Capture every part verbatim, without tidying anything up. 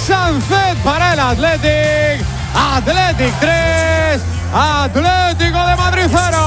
Sánchez para el Athletic. Athletic tres, Atlético de Madrid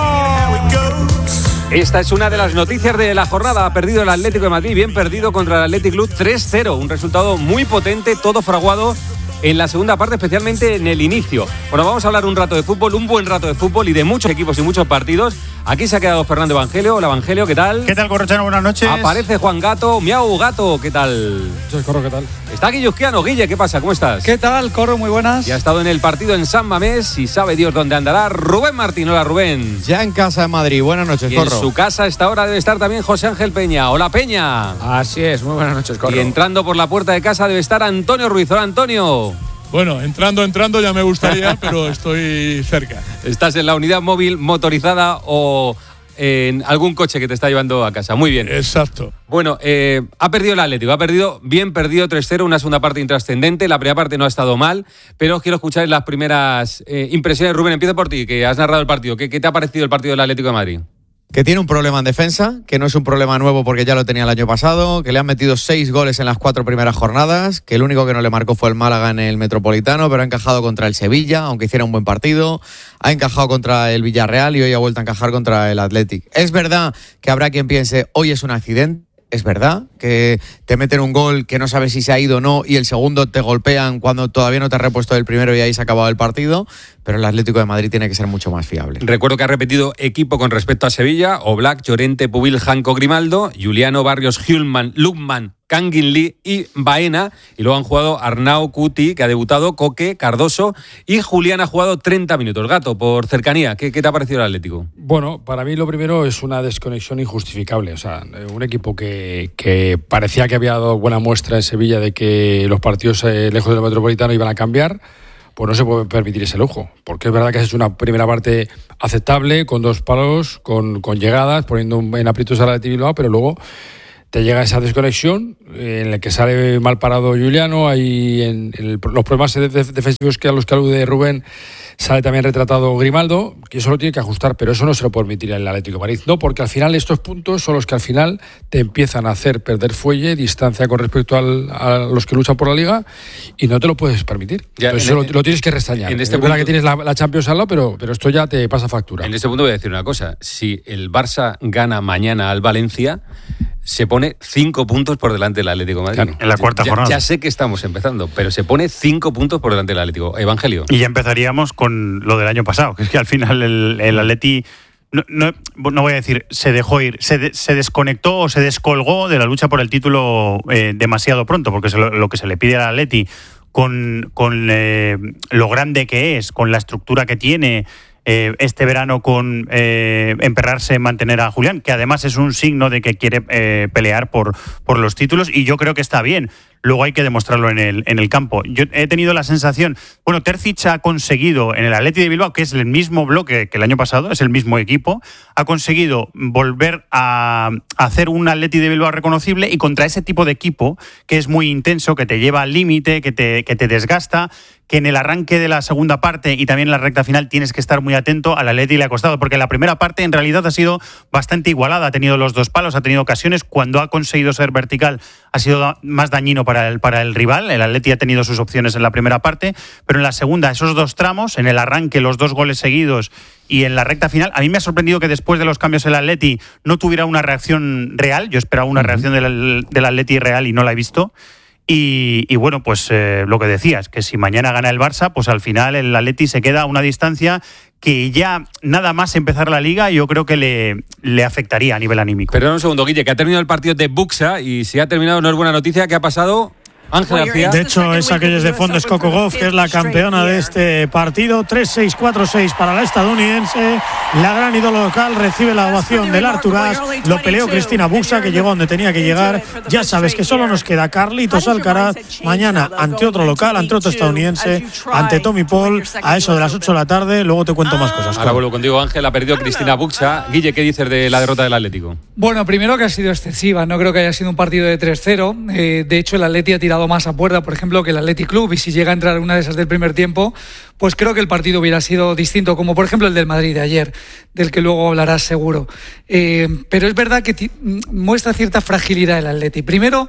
cero. Esta es una de las noticias de la jornada. Ha perdido el Atlético de Madrid, bien perdido contra el Athletic Club tres cero. Un resultado muy potente, todo fraguado en la segunda parte, especialmente en el inicio. Bueno, vamos a hablar un rato de fútbol, un buen rato de fútbol y de muchos equipos y muchos partidos. Aquí se ha quedado Fernando Evangelio. Hola, Evangelio, ¿qué tal? ¿Qué tal, Corrochano? Buenas noches. Aparece Juan Gato. Miau, Gato, ¿qué tal? Soy Corro, ¿qué tal? Está Guillusquiano. Guille, ¿qué pasa? ¿Cómo estás? ¿Qué tal, Corro? Muy buenas. Ya ha estado en el partido en San Mamés y sabe Dios dónde andará Rubén Martín. Hola, Rubén. Ya en casa de Madrid. Buenas noches, y Corro. En su casa a esta hora debe estar también José Ángel Peña. Hola, Peña. Así es, muy buenas noches, Corro. Y entrando por la puerta de casa debe estar Antonio Ruiz. Hola, Antonio. Bueno, entrando, entrando ya me gustaría, pero estoy cerca. ¿Estás en la unidad móvil motorizada o en algún coche que te está llevando a casa? Muy bien. Exacto. Bueno, eh, ha perdido el Atlético, ha perdido, bien perdido tres cero, una segunda parte intrascendente. La primera parte no ha estado mal, pero quiero escuchar las primeras eh, impresiones. Rubén, empiezo por ti, que has narrado el partido. ¿Qué, qué te ha parecido el partido del Atlético de Madrid? Que tiene un problema en defensa, que no es un problema nuevo porque ya lo tenía el año pasado, que le han metido seis goles en las cuatro primeras jornadas, que el único que no le marcó fue el Málaga en el Metropolitano, pero ha encajado contra el Sevilla, aunque hiciera un buen partido, ha encajado contra el Villarreal y hoy ha vuelto a encajar contra el Athletic. Es verdad que habrá quien piense, hoy es un accidente. Es verdad que te meten un gol que no sabes si se ha ido o no y el segundo te golpean cuando todavía no te has repuesto del primero y ahí se ha acabado el partido, pero el Atlético de Madrid tiene que ser mucho más fiable. Recuerdo que ha repetido equipo con respecto a Sevilla: Oblak, Llorente, Pubil, Janco, Grimaldo, Juliano, Barrios, Hjulman, Lukman, Kangin Lee y Baena, y luego han jugado Arnau, Cuti, que ha debutado, Coque, Cardoso, y Julián ha jugado treinta minutos. Gato, por cercanía, ¿qué, qué te ha parecido el Atlético? Bueno, para mí lo primero es una desconexión injustificable. O sea, un equipo que, que parecía que había dado buena muestra en Sevilla de que los partidos eh, lejos del Metropolitano iban a cambiar, pues no se puede permitir ese lujo, porque es verdad que has hecho una primera parte aceptable, con dos palos, con, con llegadas, poniendo en aprietos a la de Bilbao, pero luego te llega esa desconexión en la que sale mal parado Juliano, ahí en, en el, los problemas defensivos que a los que alude Rubén, sale también retratado Grimaldo, que eso lo tiene que ajustar, pero eso no se lo puede permitir el Atlético de Madrid, no, porque al final estos puntos son los que al final te empiezan a hacer perder fuelle, distancia con respecto al, a los que luchan por la Liga, y no te lo puedes permitir. Ya, Entonces eso el, lo, lo tienes que restañar. En este es verdad punto, que tienes la, la Champions al lado, pero, pero esto ya te pasa factura. En este punto voy a decir una cosa: si el Barça gana mañana al Valencia, se pone cinco puntos por delante del Atlético de Madrid. Claro, en la cuarta ya, jornada. Ya sé que estamos empezando, pero se pone cinco puntos por delante del Atlético. Evangelio. Y ya empezaríamos con lo del año pasado, que es que al final el, el Atleti, no, no, no voy a decir se dejó ir, se, de, se desconectó o se descolgó de la lucha por el título eh, demasiado pronto, porque se lo, lo que se le pide al Atleti con, con eh, lo grande que es, con la estructura que tiene, Eh, este verano con eh, emperrarse en mantener a Julián, que además es un signo de que quiere eh, pelear por, por los títulos, y yo creo que está bien. Luego hay que demostrarlo en el, en el campo. Yo he tenido la sensación, bueno, Terzic ha conseguido en el Atleti de Bilbao, que es el mismo bloque que el año pasado, es el mismo equipo, ha conseguido volver a, a hacer un Atleti de Bilbao reconocible, y contra ese tipo de equipo que es muy intenso, que te lleva al límite, que te, que te desgasta, que en el arranque de la segunda parte y también en la recta final tienes que estar muy atento. Al Atleti le ha costado, porque la primera parte en realidad ha sido bastante igualada, ha tenido los dos palos, ha tenido ocasiones, cuando ha conseguido ser vertical ha sido más dañino para el, para el rival. El Atleti ha tenido sus opciones en la primera parte, pero en la segunda, esos dos tramos, en el arranque los dos goles seguidos y en la recta final, a mí me ha sorprendido que después de los cambios el Atleti no tuviera una reacción real. Yo esperaba una uh-huh. reacción del, del Atleti real y no la he visto. Y, y bueno, pues eh, lo que decías, que si mañana gana el Barça, pues al final el Atleti se queda a una distancia que ya nada más empezar la Liga yo creo que le, le afectaría a nivel anímico. Perdón un segundo, Guille, que ha terminado el partido de Buxa, y si ha terminado no es buena noticia. ¿Qué ha pasado? Ángel García. De hecho, es aquellos de Fondes Coco Golf, que es la campeona de este partido. tres seis cuatro seis para la estadounidense. La gran ídolo local recibe la ovación del Artugas. Lo peleó Cristina Buxa, que llegó donde tenía que llegar. Ya sabes que solo nos queda Carlitos Alcaraz mañana ante otro local, ante otro estadounidense, ante Tommy Paul, a eso de las ocho de la tarde. Luego te cuento más cosas. Ahora vuelvo contigo, Ángel. Ha perdido Cristina Buxa. Guille, ¿qué dices de la derrota del Atlético? Bueno, primero que ha sido excesiva. No creo que haya sido un partido de tres cero. Eh, de hecho, el Atleti ha tirado más a puerta, por ejemplo, que el Athletic Club, y si llega a entrar una de esas del primer tiempo, pues creo que el partido hubiera sido distinto, como por ejemplo el del Madrid de ayer, del que luego hablarás seguro. Eh, pero es verdad que t- muestra cierta fragilidad el Atleti. Primero,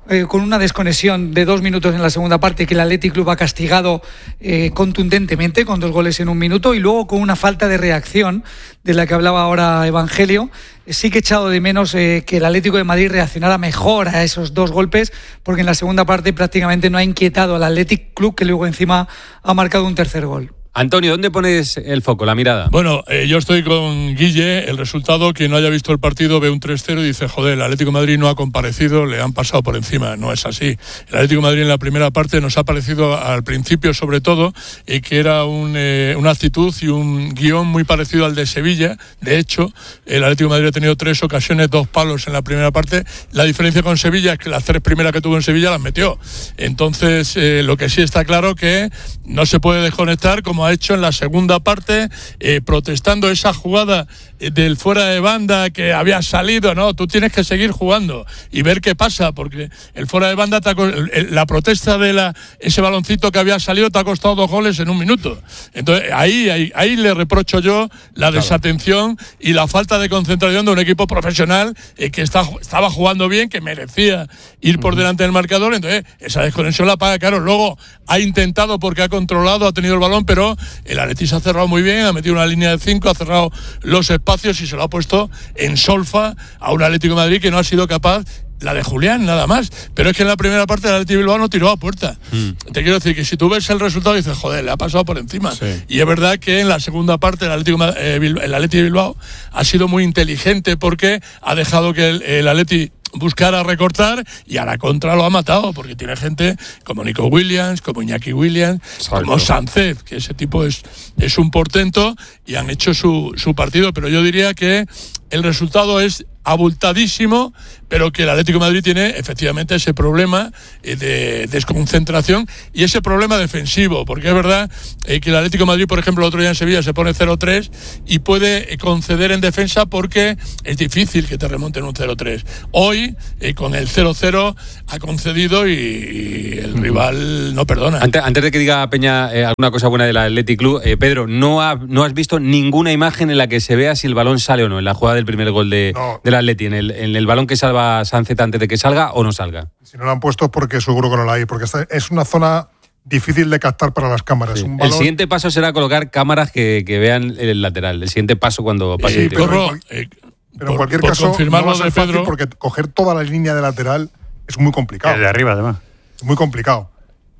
eh, con una desconexión de dos minutos en la segunda parte que el Athletic Club ha castigado eh, contundentemente con dos goles en un minuto, y luego con una falta de reacción de la que hablaba ahora Evangelio. Sí que he echado de menos eh, que el Atlético de Madrid reaccionara mejor a esos dos golpes, porque en la segunda parte prácticamente no ha inquietado al Athletic Club, que luego encima ha marcado un tercer gol. Antonio, ¿dónde pones el foco, la mirada? Bueno, eh, yo estoy con Guille. El resultado, quien no haya visto el partido ve un tres cero y dice, joder, el Atlético de Madrid no ha comparecido, le han pasado por encima. No es así. El Atlético de Madrid en la primera parte nos ha parecido al principio, sobre todo, eh, que era un, eh, una actitud y un guión muy parecido al de Sevilla. De hecho, el Atlético de Madrid ha tenido tres ocasiones, dos palos en la primera parte. La diferencia con Sevilla es que las tres primeras que tuvo en Sevilla las metió. Entonces, eh, lo que sí está claro que no se puede desconectar, como ha hecho en la segunda parte, eh, protestando esa jugada eh, del fuera de banda que había salido. No, tú tienes que seguir jugando y ver qué pasa, porque el fuera de banda, te ha, el, la protesta de la, ese baloncito que había salido te ha costado dos goles en un minuto. Entonces ahí, ahí, ahí le reprocho yo la claro. desatención y la falta de concentración de un equipo profesional eh, que está, estaba jugando bien, que merecía ir por uh-huh. delante del marcador. Entonces esa desconexión la paga caro. Luego ha intentado, porque ha controlado, ha tenido el balón, pero el Atleti se ha cerrado muy bien, ha metido una línea de cinco, ha cerrado los espacios y se lo ha puesto en solfa a un Atlético de Madrid que no ha sido capaz, la de Julián nada más, pero es que en la primera parte el Atleti Bilbao no tiró a puerta. Mm. Te quiero decir que si tú ves el resultado dices, joder, le ha pasado por encima. Sí. Y es verdad que en la segunda parte el Atleti, eh, el Atleti de Bilbao ha sido muy inteligente, porque ha dejado que el, el Atleti buscar a recortar, y a la contra lo ha matado, porque tiene gente como Nico Williams, como Iñaki Williams, Exacto. como Sánchez, que ese tipo es, es un portento, y han hecho su, su partido. Pero yo diría que el resultado es abultadísimo, pero que el Atlético de Madrid tiene efectivamente ese problema de desconcentración y ese problema defensivo, porque es verdad eh, que el Atlético de Madrid, por ejemplo, el otro día en Sevilla se pone cero tres y puede conceder en defensa, porque es difícil que te remonten un cero tres. Hoy, eh, con el cero cero, ha concedido y, y el uh-huh. rival no perdona. Antes, antes de que diga Peña eh, alguna cosa buena del Athletic Club, eh, Pedro, ¿no, ha, ¿no has visto ninguna imagen en la que se vea si el balón sale o no en la jugada del primer gol de, no. del Atleti, en el, en el balón que salva Sánchez antes de que salga o no salga? Si no lo han puesto es porque seguro que no la hay, porque es una zona difícil de captar para las cámaras. Sí. Un balón... El siguiente paso será colocar cámaras que, que vean el lateral. El siguiente paso cuando pase. Eh, el pero, eh, pero en cualquier por, caso no va a ser fácil, porque coger toda la línea de lateral es muy complicado. El de arriba, además. Es muy complicado.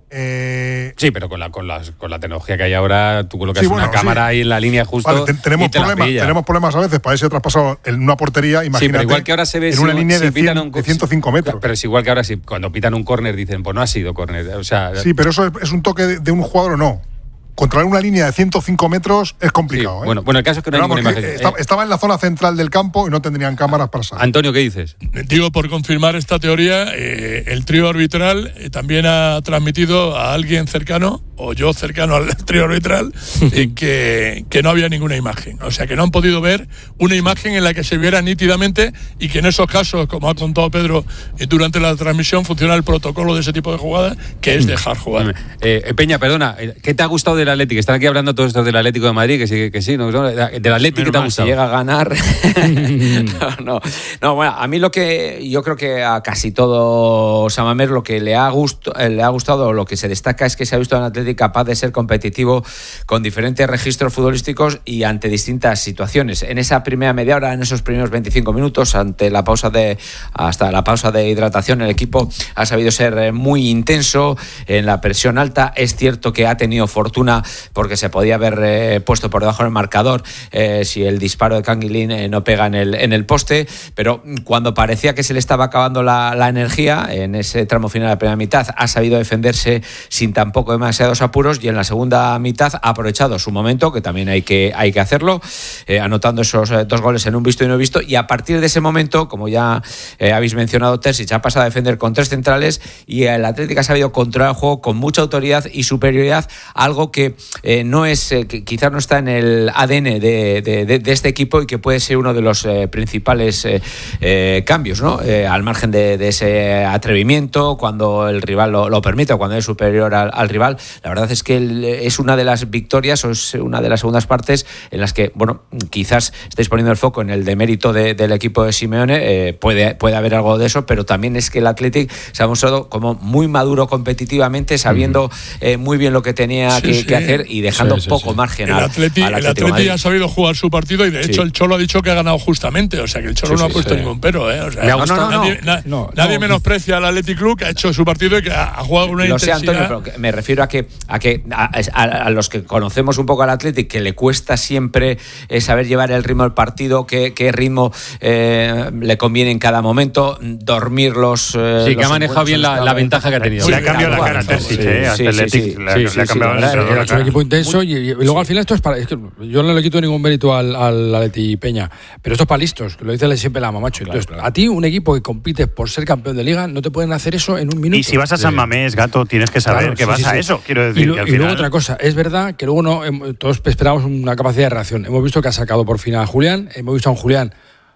Eh... Sí, pero con la, con, la, con la tecnología que hay ahora, tú colocas sí, bueno, una cámara sí. ahí en la línea justo. Vale, te, tenemos, y te problemas, tenemos problemas a veces para ese traspasado en una portería, imagínate. Sí, pero igual que ahora se ve en si, una línea si de, cien, un, de ciento cinco metros. Pero es igual que ahora si cuando pitan un córner dicen, pues no ha sido córner. O sea, sí, pero eso es, es un toque de, de un jugador o no. Controlar una línea de ciento cinco metros es complicado. Sí, ¿eh? bueno, bueno, el caso es que no hay ninguna imagen. Estaba, estaba en la zona central del campo y no tendrían cámaras para salir. Antonio, ¿qué dices? Digo, por confirmar esta teoría, eh, el trío arbitral eh, también ha transmitido a alguien cercano, o yo cercano al trío arbitral, eh, que, que no había ninguna imagen. O sea, que no han podido ver una imagen en la que se viera nítidamente, y que en esos casos, como ha contado Pedro eh, durante la transmisión, funciona el protocolo de ese tipo de jugadas, que es dejar jugar. Eh, Peña, perdona, ¿qué te ha gustado del Atlético? Están aquí hablando todos estos del Atlético de Madrid, que sí, que sí, ¿no? Del Atlético, ¿qué te ha gustado? Si llega a ganar. no, no, no, bueno, a mí lo que yo creo que a casi todo Samamer lo que le ha, gusto, le ha gustado, lo que se destaca es que se ha visto a un Atlético capaz de ser competitivo con diferentes registros futbolísticos y ante distintas situaciones. En esa primera media hora, en esos primeros veinticinco minutos, ante la pausa de hasta la pausa de hidratación, el equipo ha sabido ser muy intenso en la presión alta. Es cierto que ha tenido fortuna porque se podía haber eh, puesto por debajo del marcador eh, si el disparo de Canguilín eh, no pega en el, en el poste, pero cuando parecía que se le estaba acabando la, la energía en ese tramo final de la primera mitad, ha sabido defenderse sin tampoco demasiados apuros, y en la segunda mitad ha aprovechado su momento, que también hay que, hay que hacerlo, eh, anotando esos eh, dos goles en un visto y no visto, y a partir de ese momento, como ya eh, habéis mencionado, Terzic ha pasado a defender con tres centrales y el Atlético ha sabido controlar el juego con mucha autoridad y superioridad, algo que que eh, no es, eh, que quizás no está en el A D N de, de, de, de este equipo y que puede ser uno de los eh, principales eh, eh, cambios, ¿no? Eh, al margen de, de ese atrevimiento, cuando el rival lo, lo permite o cuando es superior al, al rival. La verdad es que el, es una de las victorias o es una de las segundas partes en las que, bueno, quizás estáis poniendo el foco en el demérito de, del equipo de Simeone, eh, puede, puede haber algo de eso, pero también es que el Athletic se ha mostrado como muy maduro competitivamente, sabiendo uh-huh. eh, muy bien lo que tenía sí, que, sí. que hacer y dejando sí, sí, poco sí. margen el al, Atleti, al Atlético. El Athletic ha sabido jugar su partido y de hecho sí. el Cholo ha dicho que ha ganado justamente, o sea que el Cholo sí, no sí, ha puesto sí. ningún pero, ¿eh? O sea, no, no, no, nadie, no. Na, no, nadie no. menosprecia al Athletic Club, que ha hecho su partido y que ha, ha jugado una lo intensidad. Sé, Antonio, pero que me refiero a que a que a, a, a los que conocemos un poco al Athletic, que le cuesta siempre eh, saber llevar el ritmo del partido, qué, qué ritmo eh, le conviene en cada momento, dormir los eh, sí, los que ha manejado bien la, la ventaja que ha tenido. Sí, le ha cambiado la cara a Terzic, eh, a Athletic, le ha cambiado la cara. Es un equipo intenso y, y luego al final esto es para, es que yo no le quito ningún mérito al, al Atleti Peña, pero esto es para listos, lo dice siempre la mamacho. Entonces, claro. a ti un equipo que compite por ser campeón de liga no te pueden hacer eso en un minuto. Y si vas a San Mamés, Gato, tienes que saber claro, que sí, vas sí, a sí. eso, quiero decir. Y, lo, que al y final... luego otra cosa, es verdad que luego no todos esperábamos una capacidad de reacción. Hemos visto que ha sacado por fin a Julián, hemos visto a un Julián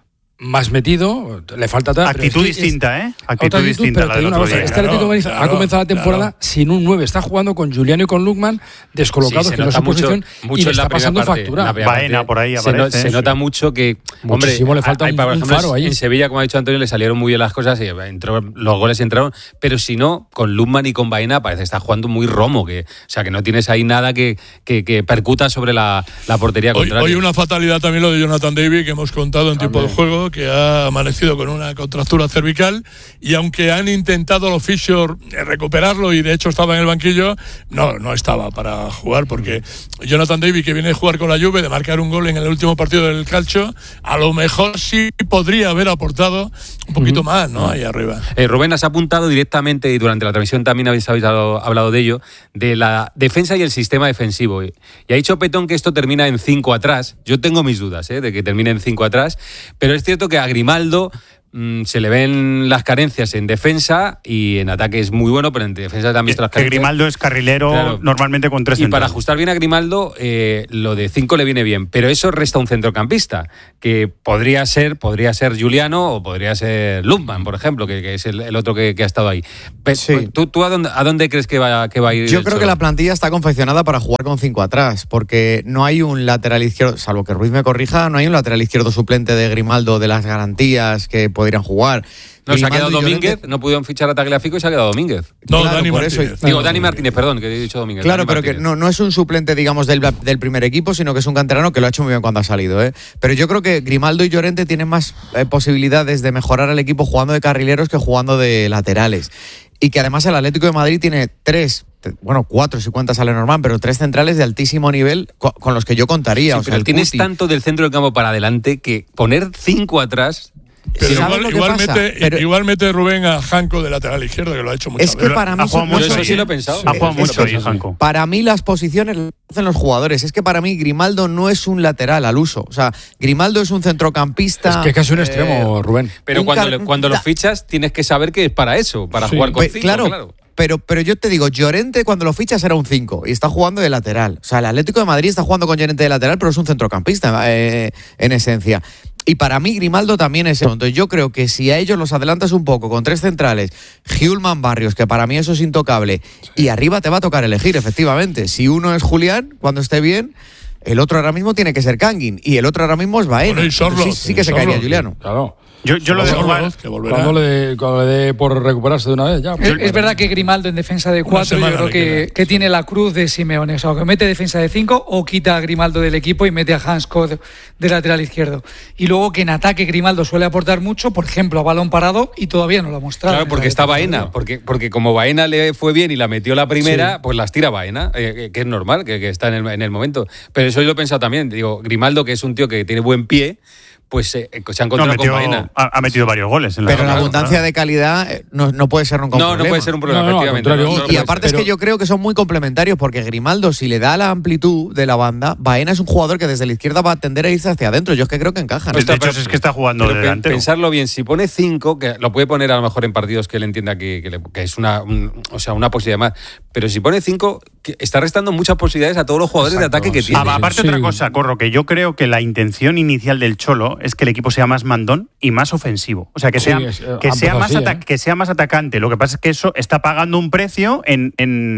más metido, le falta atrás. Actitud es que distinta, es, ¿eh? Actitud distinta. Pero te digo una cosa, este Atlético de Madrid ha comenzado la temporada claro. sin un nueve, está jugando con Juliano y con Lukman descolocados, sí, que no es su posición, mucho y le en la está pasando parte, factura. Baena por ahí aparece. Se, no, se nota mucho que, Muchísimo hombre, le falta hay, un, por un ejemplo, faro ahí. En Sevilla, como ha dicho Antonio, le salieron muy bien las cosas y entró, los goles entraron, pero si no, con Lukman y con Baena parece que está jugando muy romo, que, o sea, que no tienes ahí nada que, que, que percuta sobre la, la portería hoy, contraria. Hoy una fatalidad también lo de Jonathan David, que hemos contado en tiempo de juego, que ha amanecido con una contractura cervical y aunque han intentado los fisios recuperarlo y de hecho estaba en el banquillo, no, no estaba para jugar porque Jonathan David, que viene a jugar con la Juve, de marcar un gol en el último partido del Calcio, a lo mejor sí podría haber aportado un poquito uh-huh. más, ¿no? Ahí arriba. Eh, Rubén, has apuntado directamente y durante la transmisión también habéis, habéis hablado, hablado de ello, de la defensa y el sistema defensivo. Y ha dicho Petón que esto termina en cinco atrás. Yo tengo mis dudas ¿eh? de que termine en cinco atrás, pero es cierto que a Grimaldo se le ven las carencias en defensa y en ataque es muy bueno, pero en defensa también está las carencias. Grimaldo es carrilero claro. normalmente con tres y centrales. Para ajustar bien a Grimaldo, eh, lo de cinco le viene bien, pero eso resta un centrocampista, que podría ser podría ser Juliano o podría ser Lundman, por ejemplo, que, que es el, el otro que, que ha estado ahí. Pe- sí. ¿Tú, tú a, dónde, a dónde crees que va, que va a ir? Yo creo Cholo? que la plantilla está confeccionada para jugar con cinco atrás, porque no hay un lateral izquierdo, salvo que Ruiz me corrija, no hay un lateral izquierdo suplente de Grimaldo de las garantías que podrían jugar. No, se ha quedado Domínguez, no pudieron fichar a Tagliafico y se ha quedado Domínguez. No, claro, Dani por Martínez. Eso, Digo, Dani Martínez, perdón, que he dicho Domínguez. Claro, Dani pero Martínez. que no, no es un suplente, digamos, del, del primer equipo, sino que es un canterano que lo ha hecho muy bien cuando ha salido, ¿eh? Pero yo creo que Grimaldo y Llorente tienen más eh, posibilidades de mejorar al equipo jugando de carrileros que jugando de laterales. Y que además el Atlético de Madrid tiene tres, bueno, cuatro si cuentas a Lenormand, pero tres centrales de altísimo nivel con los que yo contaría. Sí, o sea, pero el tienes Cuti. tanto del centro del campo para adelante que poner cinco atrás... Pero igual, igual, pasa? mete, Pero, igual mete Rubén a Janko de lateral izquierdo, que lo ha hecho muchas es que veces. para mí ha jugado son, mucho, eso sí lo he pensado. Ha jugado es, mucho es, ahí, Janko. Para mí las posiciones las hacen los jugadores. Es que para mí Grimaldo no es un lateral al uso. O sea, Grimaldo es un centrocampista. Es que es casi un extremo, eh, Rubén. Pero cuando, car- le, cuando lo fichas tienes que saber que es para eso, para Sí. jugar con Pues, cinco, claro, claro. Pero, pero yo te digo, Llorente cuando lo fichas era un cinco y está jugando de lateral. O sea, el Atlético de Madrid está jugando con Llorente de lateral, pero es un centrocampista eh, en esencia. Y para mí Grimaldo también es eso. Entonces yo creo que si a ellos los adelantas un poco con tres centrales, Hjulman Barrios, que para mí eso es intocable, sí. y arriba te va a tocar elegir, efectivamente. Si uno es Julián, cuando esté bien, el otro ahora mismo tiene que ser Kangin y el otro ahora mismo es Baena. Bueno, y Sorloth, sí, sí que se Sorloth, caería Juliano. Claro. Yo, yo lo de jugar cuando le, cuando le dé por recuperarse de una vez ya. Es, es verdad que Grimaldo en defensa de cuatro yo creo que, que tiene la cruz de Simeone, o sea, que mete defensa de cinco o quita a Grimaldo del equipo y mete a Hansko de, de lateral izquierdo. Y luego que en ataque Grimaldo suele aportar mucho, por ejemplo, a balón parado y todavía no lo ha mostrado. Claro, porque está Baena, porque, porque como Baena le fue bien y la metió la primera, sí. pues las tira Baena, eh, que es normal, que, que está en el, en el momento. Pero eso yo lo he pensado también, digo, Grimaldo, que es un tío que tiene buen pie, pues eh, se ha encontrado no, metió, con Baena. Ha, ha metido varios goles. En la pero la jornada, abundancia ¿no? de calidad no, no puede ser nunca un no, problema. No, no puede ser un problema, no, no, efectivamente. contrario, No, no, no y aparte ser. es que yo creo que son muy complementarios porque Grimaldo, si le da la amplitud de la banda, Baena es un jugador que desde la izquierda va a tender a irse hacia adentro. Yo es que creo que encajan. Pues de hecho es que está jugando de delantero. Pensarlo bien, si pone cinco, que lo puede poner a lo mejor en partidos que él entienda que, que, le, que es una, un, o sea, una posibilidad más, pero si pone cinco, que está restando muchas posibilidades a todos los jugadores Exacto, de ataque que sí, tiene. Ah, aparte sí. otra cosa, Corro, que yo creo que la intención inicial del Cholo es que el equipo sea más mandón y más ofensivo. O sea, que sea, sí, es, que sea, más, así, ata- ¿eh? que sea más atacante. Lo que pasa es que eso está pagando un precio en... en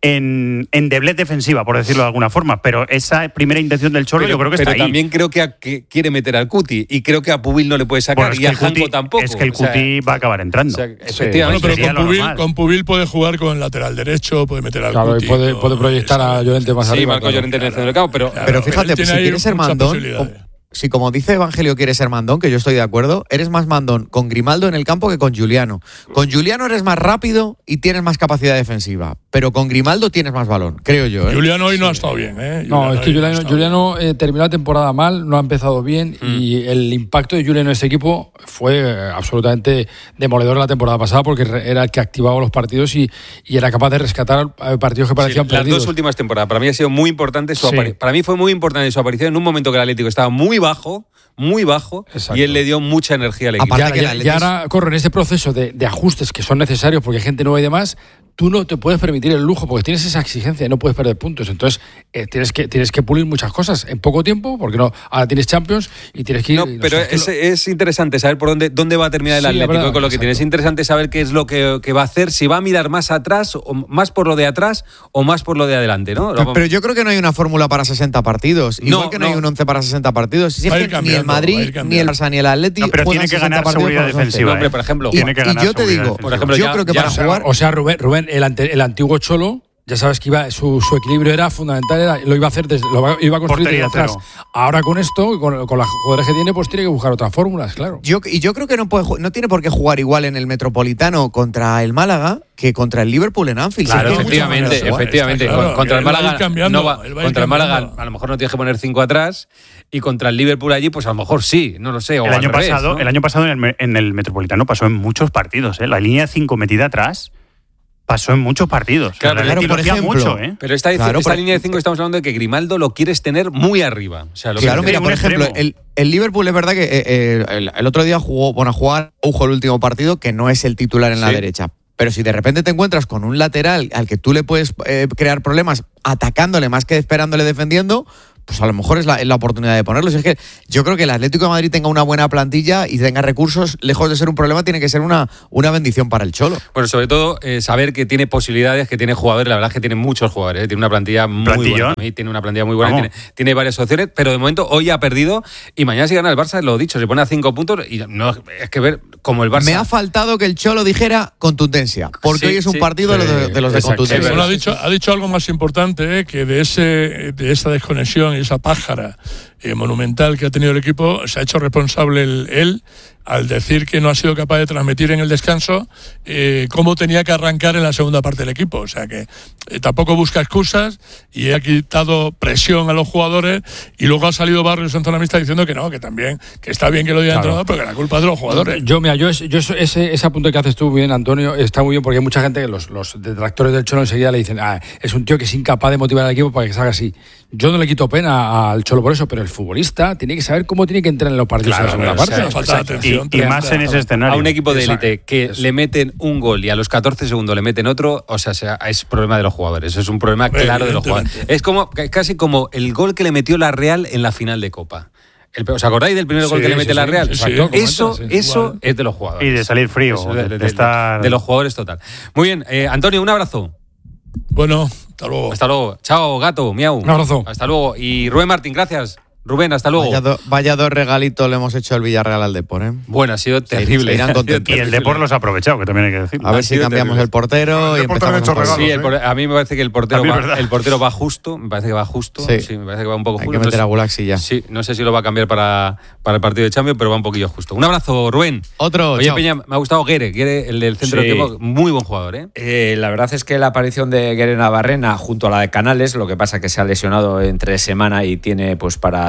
En, en deblez defensiva, por decirlo de alguna forma, pero esa primera intención del Cholo pero, yo creo que pero está ahí. Pero también creo que, a, que quiere meter al Cuti y creo que a Pubil no le puede sacar bueno, y a Janko tampoco. Es que el Cuti o sea, va a acabar entrando. O sea, efectivamente. Bueno, pero con Pubil, con Pubil puede jugar con el lateral derecho, puede meter al claro, Cuti. Y puede, no, puede proyectar a Llorente más sí, arriba. Sí, Marco Llorente en el centro del campo, pero, claro, pero fíjate, pues, si quieres ser mandón... Si como dice Evangelio quieres ser mandón, que yo estoy de acuerdo, eres más mandón con Grimaldo en el campo que con Giuliano. Con Giuliano eres más rápido y tienes más capacidad defensiva, pero con Grimaldo tienes más balón, creo yo. ¿eh? Giuliano hoy no ha estado bien. ¿eh? No, es que Giuliano, no Giuliano eh, terminó la temporada mal, no ha empezado bien mm. y el impacto de Giuliano en este equipo fue eh, absolutamente demoledor la temporada pasada porque era el que activaba los partidos y, y era capaz de rescatar partidos que parecían sí, perdidos. Las dos últimas temporadas, para mí ha sido muy importante su sí. aparición. Para mí fue muy importante su aparición en un momento que el Atlético estaba muy bajo, muy bajo, Exacto. y él le dio mucha energía al equipo. Aparte y ahora, que ya, ahora corre en este proceso de, de ajustes que son necesarios porque hay gente nueva y demás, tú no te puedes permitir el lujo porque tienes esa exigencia y no puedes perder puntos. Entonces eh, tienes que tienes que pulir muchas cosas en poco tiempo porque no ahora tienes Champions y tienes que ir... No, pero es, es interesante saber por dónde, dónde va a terminar el sí, Atlético verdad, con lo que exacto. tiene. Es interesante saber qué es lo que, que va a hacer, si va a mirar más atrás, o más por lo de atrás o más por lo de adelante, ¿no? Pero, pero yo creo que no hay una fórmula para sesenta partidos. Igual no, que no, no hay un once para sesenta partidos. Si es que ni el Madrid, ni el Barça, ni el Atlético no, pero tiene que ganar seguridad defensiva. No, hombre, por ejemplo, y, tiene que ganar y yo te digo, por ejemplo, yo creo que para jugar... O sea, Rubén, Rubén el, ante, el antiguo Cholo, ya sabes que iba, su, su equilibrio era fundamental, era, lo iba a hacer, desde, lo iba a construir desde atrás. Ahora con esto, con, con las jugadores que tiene, pues tiene que buscar otras fórmulas, claro. Yo, y yo creo que no, puede, no tiene por qué jugar igual en el Metropolitano contra el Málaga que contra el Liverpool en Anfield. Claro, efectivamente, efectivamente. Claro, contra el Málaga, cambiando, no va, contra el Málaga a lo mejor no tienes que poner cinco atrás y contra el Liverpool allí, pues a lo mejor sí, no lo sé. O el, año revés, pasado, ¿no? el año pasado en el, en el Metropolitano pasó en muchos partidos, ¿eh? La línea cinco metida atrás pasó en muchos partidos. Claro, claro por ejemplo. Mucho, ¿eh? Pero esta, claro, esta por... línea de cinco estamos hablando de que Grimaldo lo quieres tener muy arriba. O sea, lo claro, mira, por ejemplo, el, el Liverpool es verdad que eh, el, el otro día jugó, bueno, a jugar Ojo el último partido, que no es el titular en sí. la derecha. Pero si de repente te encuentras con un lateral al que tú le puedes eh, crear problemas atacándole más que esperándole defendiendo, pues a lo mejor es la, es la oportunidad de ponerlo. Si es que yo creo que el Atlético de Madrid tenga una buena plantilla y tenga recursos, lejos de ser un problema, tiene que ser una, una bendición para el Cholo. Bueno, sobre todo eh, saber que tiene posibilidades, que tiene jugadores, la verdad es que tiene muchos jugadores, ¿eh? Tiene una plantilla muy ¿Plantillón? buena. Tiene una plantilla muy buena, tiene, tiene varias opciones, pero de momento hoy ha perdido y mañana si gana el Barça, lo dicho, se pone a cinco puntos y no es que ver como el Barça... Me ha faltado que el Cholo dijera contundencia, porque sí, hoy es un sí, partido sí, de los de, de, los de contundencia. Bueno, ha dicho, ha dicho algo más importante, ¿eh? Que de, ese, de esa desconexión y esa pájara Eh, monumental que ha tenido el equipo, se ha hecho responsable el, él al decir que no ha sido capaz de transmitir en el descanso eh, cómo tenía que arrancar en la segunda parte del equipo. O sea que eh, tampoco busca excusas y ha quitado presión a los jugadores y luego ha salido Barrios en zona mixta diciendo que no, que también, que está bien que lo diga el entrenador, pero que la culpa es de los jugadores. Yo, mira, yo, yo ese, ese apunte que haces tú bien, Antonio, está muy bien porque hay mucha gente que los, los detractores del Cholo enseguida le dicen, ah, es un tío que es incapaz de motivar al equipo para que salga así. Yo no le quito pena al Cholo por eso, pero el futbolista tiene que saber cómo tiene que entrar en los partidos claro, en la segunda parte. O sea, falta de atención. Y, y más en ese escenario. A un equipo de élite que eso. le meten un gol y a los catorce segundos le meten otro, o sea, sea es problema de los jugadores. Eso es un problema claro de los jugadores. Es como casi como el gol que le metió la Real en la final de Copa. El, ¿Os acordáis del primer gol sí, que le mete sí, la Real? Sí, sí, eso eso, sí. eso es de los jugadores. Y de salir frío. De, de, de, de, estar... de los jugadores total. Muy bien, eh, Antonio, un abrazo. Bueno, hasta luego. Hasta luego. Chao, gato, miau. Un abrazo. Hasta luego. Y Rubén Martín, gracias. Rubén, hasta luego. Vaya, do, vaya dos regalitos le hemos hecho al Villarreal al Depor, ¿eh? Bueno, ha sido terrible. Se irán contentos. Y el Depor los ha aprovechado, que también hay que decir. A ver si cambiamos terrible. el portero el y empezamos hecho regalos, sí, el por, ¿eh? A mí me parece que el portero, va, el portero va justo. Me parece que va justo. Sí, sí me parece que va un poco justo. Hay que meter a Gulaxi ya. Sí, no sé si lo va a cambiar para, para el partido de Champions, pero va un poquillo justo. Un abrazo, Rubén. Otro. Oye, chao. Peña, me ha gustado Guere, Guere, el del centro sí. del campo. Muy buen jugador, ¿eh? ¿eh? La verdad es que la aparición de Guere Navarrena junto a la de Canales, lo que pasa que se ha lesionado entre semana y tiene pues para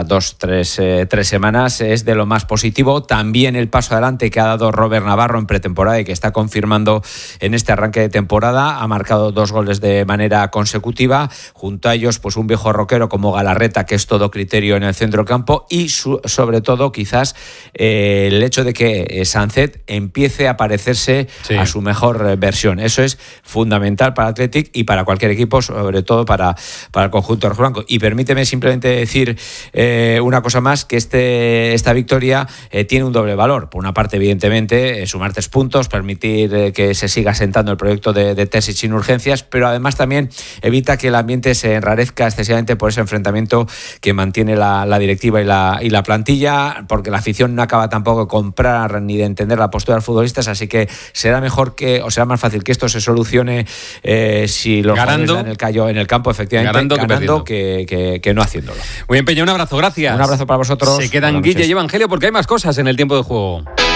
dos, tres, eh, tres semanas es de lo más positivo. También el paso adelante que ha dado Robert Navarro en pretemporada y que está confirmando en este arranque de temporada. Ha marcado dos goles de manera consecutiva. Junto a ellos, pues un viejo roquero como Galarreta, que es todo criterio en el centro del campo. Y su, sobre todo, quizás eh, el hecho de que eh, Sancet empiece a parecerse sí. a su mejor eh, versión. Eso es fundamental para Athletic y para cualquier equipo, sobre todo para, para el conjunto rojiblanco. Y permíteme simplemente decir eh, una cosa más, que este, esta victoria eh, tiene un doble valor. Por una parte, evidentemente, eh, sumar tres puntos, permitir eh, que se siga sentando el proyecto de, de Terzic sin urgencias, pero además también evita que el ambiente se enrarezca excesivamente por ese enfrentamiento que mantiene la, la directiva y la, y la plantilla, porque la afición no acaba tampoco de comprar ni de entender la postura de los futbolistas, así que será mejor que, o será más fácil que esto se solucione eh, si los ganando, jugadores dan el callo en el campo, efectivamente, ganando, ganando que, que, que no haciéndolo. Muy bien, Peña, un abrazo, gracias. Un abrazo para vosotros. Se quedan Guille y Evangelio porque hay más cosas en el tiempo de juego.